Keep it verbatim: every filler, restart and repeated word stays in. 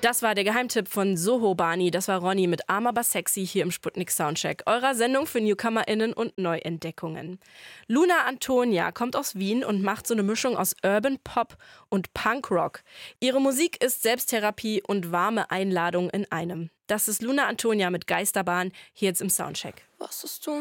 Das war der Geheimtipp von Soho Bani. Das war Ronny mit Arm aber sexy hier im Sputnik Soundcheck, eurer Sendung für NewcomerInnen und Neuentdeckungen. Luna Antonia kommt aus Wien und macht so eine Mischung aus Urban Pop und Punkrock. Ihre Musik ist Selbsttherapie und warme Einladung in einem. Das ist Luna Antonia mit Geisterbahn hier jetzt im Soundcheck. Was ist du?